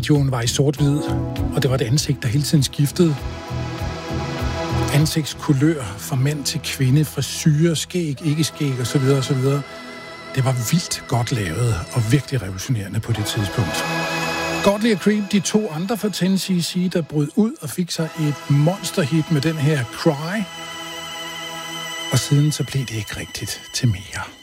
Videoen var i sort-hvid, og det var et ansigt, der hele tiden skiftede. Ansigtskulør fra mand til kvinde, frisyrer, skæg, ikke skæg osv. osv. Det var vildt godt lavet og virkelig revolutionerende på det tidspunkt. Godley og Creep, de to andre fra 10cc, der brød ud og fik sig et monsterhit med den her Cry. Og siden så blev det ikke rigtigt til mere.